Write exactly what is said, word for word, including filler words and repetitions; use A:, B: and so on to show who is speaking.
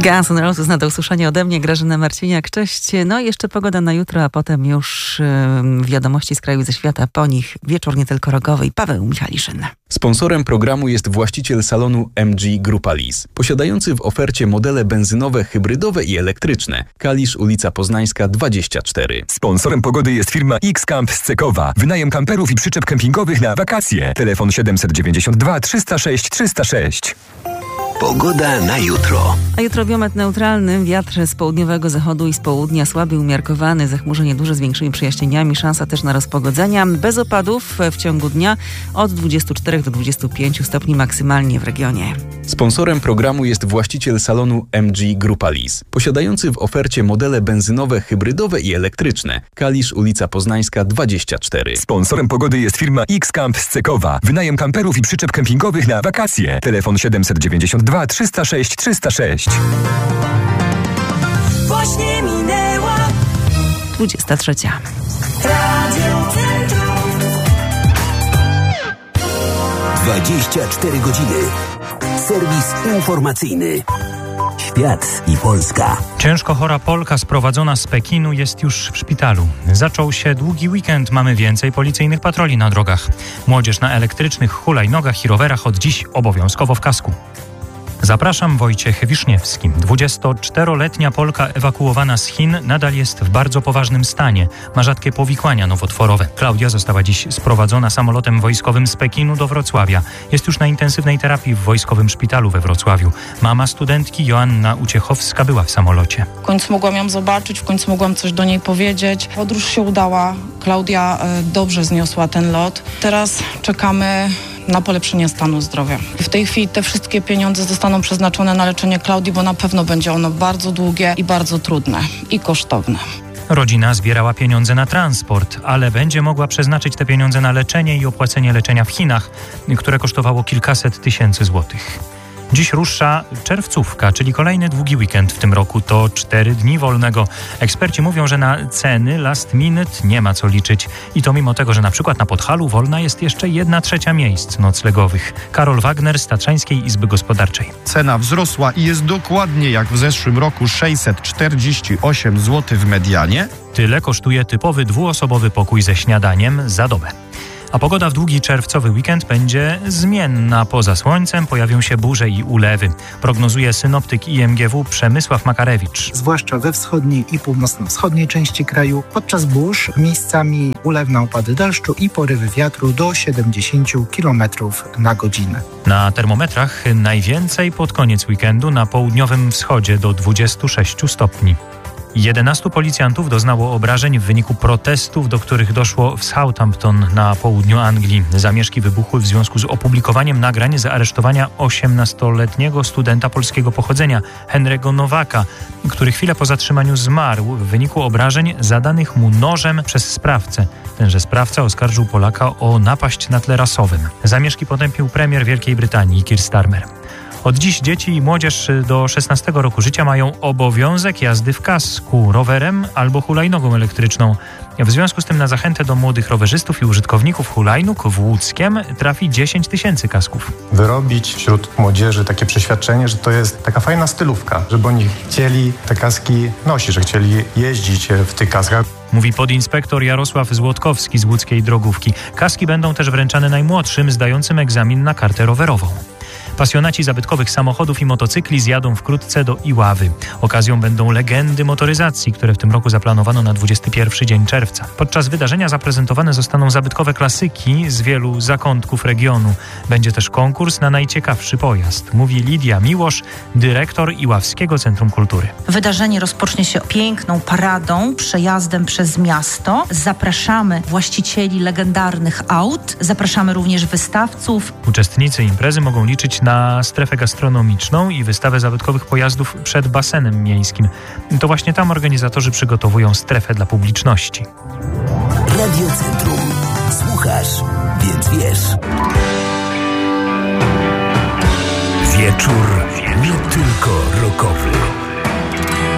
A: Guns N' Roses na do usłyszenia ode mnie, Grażyna Marciniak. Cześć. No i jeszcze pogoda na jutro, a potem już yy, wiadomości z kraju i ze świata. Po nich wieczór nie tylko rogowy i Paweł Michaliszyn.
B: Sponsorem programu jest właściciel salonu M G Grupa Lease, posiadający w ofercie modele benzynowe, hybrydowe i elektryczne. Kalisz, ulica Poznańska dwadzieścia cztery.
C: Sponsorem pogody jest firma X-Camp z Cekowa. Wynajem kamperów i przyczep kempingowych na wakacje. Telefon siedem dziewięć dwa trzysta sześć trzysta sześć.
D: Pogoda na jutro.
A: A jutro biometr neutralny, wiatr z południowego zachodu i z południa słaby, umiarkowany, zachmurzenie duże z większymi przejaśnieniami, szansa też na rozpogodzenia, bez opadów w ciągu dnia od dwudziestu czterech do dwudziestu pięciu stopni maksymalnie w regionie.
B: Sponsorem programu jest właściciel salonu M G Grupa Lease, posiadający w ofercie modele benzynowe, hybrydowe i elektryczne. Kalisz, ulica Poznańska dwadzieścia cztery.
C: Sponsorem pogody jest firma X-Camp z Cekowa. Wynajem kamperów i przyczep kempingowych na wakacje. Telefon siedem dziewięć dwa trzysta sześć trzysta sześć.
E: Właśnie minęła
A: dwudziesta trzecia.
E: Radio Centrum.
D: dwadzieścia cztery godziny. Serwis informacyjny. Świat i Polska.
F: Ciężko chora Polka sprowadzona z Pekinu jest już w szpitalu. Zaczął się długi weekend, mamy więcej policyjnych patroli na drogach. Młodzież na elektrycznych hulajnogach i rowerach od dziś obowiązkowo w kasku. Zapraszam, Wojciech Wiszniewski. dwudziestoczteroletnia Polka ewakuowana z Chin nadal jest w bardzo poważnym stanie. Ma rzadkie powikłania nowotworowe. Klaudia została dziś sprowadzona samolotem wojskowym z Pekinu do Wrocławia. Jest już na intensywnej terapii w wojskowym szpitalu we Wrocławiu. Mama studentki Joanna Uciechowska była w samolocie.
G: W końcu mogłam ją zobaczyć, w końcu mogłam coś do niej powiedzieć. Podróż się udała. Klaudia dobrze zniosła ten lot. Teraz czekamy na polepszenie stanu zdrowia. W tej chwili te wszystkie pieniądze zostaną przeznaczone na leczenie Klaudii, bo na pewno będzie ono bardzo długie i bardzo trudne i kosztowne.
F: Rodzina zbierała pieniądze na transport, ale będzie mogła przeznaczyć te pieniądze na leczenie i opłacenie leczenia w Chinach, które kosztowało kilkaset tysięcy złotych. Dziś rusza czerwcówka, czyli kolejny długi weekend w tym roku. To cztery dni wolnego. Eksperci mówią, że na ceny last minute nie ma co liczyć. I to mimo tego, że na przykład na Podhalu wolna jest jeszcze jedna trzecia miejsc noclegowych. Karol Wagner z Tatrzańskiej Izby Gospodarczej.
H: Cena wzrosła i jest dokładnie jak w zeszłym roku sześćset czterdzieści osiem złotych w medianie.
F: Tyle kosztuje typowy dwuosobowy pokój ze śniadaniem za dobę. A pogoda w długi czerwcowy weekend będzie zmienna. Poza słońcem pojawią się burze i ulewy. Prognozuje synoptyk I M G W Przemysław Makarewicz.
I: Zwłaszcza we wschodniej i północno-wschodniej części kraju podczas burz miejscami ulewne opady deszczu i porywy wiatru do siedemdziesiąt kilometrów na godzinę.
F: Na termometrach najwięcej pod koniec weekendu na południowym wschodzie do dwudziestu sześciu stopni. jedenastu policjantów doznało obrażeń w wyniku protestów, do których doszło w Southampton na południu Anglii. Zamieszki wybuchły w związku z opublikowaniem nagrań zaaresztowania osiemnastoletniego studenta polskiego pochodzenia, Henry'ego Nowaka, który chwilę po zatrzymaniu zmarł w wyniku obrażeń zadanych mu nożem przez sprawcę. Tenże sprawca oskarżył Polaka o napaść na tle rasowym. Zamieszki potępił premier Wielkiej Brytanii Keir Starmer. Od dziś dzieci i młodzież do szesnastego roku życia mają obowiązek jazdy w kasku, rowerem albo hulajnogą elektryczną. W związku z tym na zachętę do młodych rowerzystów i użytkowników hulajnóg w Łódzkiem trafi dziesięć tysięcy kasków.
J: Wyrobić wśród młodzieży takie przeświadczenie, że to jest taka fajna stylówka, żeby oni chcieli te kaski nosić, że chcieli jeździć w tych kaskach.
F: Mówi podinspektor Jarosław Złotkowski z łódzkiej drogówki. Kaski będą też wręczane najmłodszym zdającym egzamin na kartę rowerową. Pasjonaci zabytkowych samochodów i motocykli zjadą wkrótce do Iławy. Okazją będą legendy motoryzacji, które w tym roku zaplanowano na dwudziesty pierwszy dzień czerwca. Podczas wydarzenia zaprezentowane zostaną zabytkowe klasyki z wielu zakątków regionu. Będzie też konkurs na najciekawszy pojazd, mówi Lidia Miłosz, dyrektor Iławskiego Centrum Kultury.
K: Wydarzenie rozpocznie się piękną paradą, przejazdem przez miasto. Zapraszamy właścicieli legendarnych aut, zapraszamy również wystawców.
F: Uczestnicy imprezy mogą liczyć na strefę gastronomiczną i wystawę zabytkowych pojazdów przed basenem miejskim. To właśnie tam organizatorzy przygotowują strefę dla publiczności.
D: Radio Centrum. Słuchasz, więc wiesz. Wieczór nie tylko rockowy.